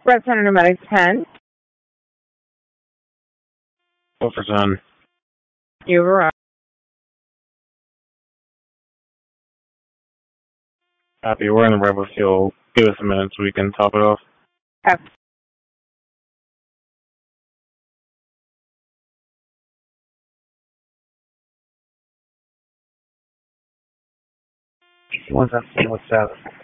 Red Center Pneumatic 10. For 10. You've arrived. Copy. We're in the rebel fuel. Give us a minute so we can top it off. F. What's up? What's up?